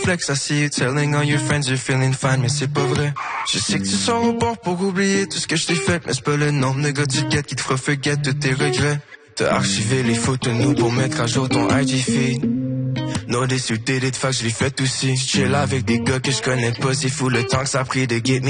Flex, I see you telling all your friends you're feeling fine, mais c'est pas vrai. Je sais que tu sors au bord pour oublier tout ce que je t'ai fait, mais c'est pas le nombre de gars tu guettes qui te fera forget tous tes regrets. T'as archivé les photos de nous pour mettre à jour ton IG feed. No, des sur tes facs, je l'ai fait aussi. Chill avec des gars que je connais pas, c'est fou le temps que ça a pris de get me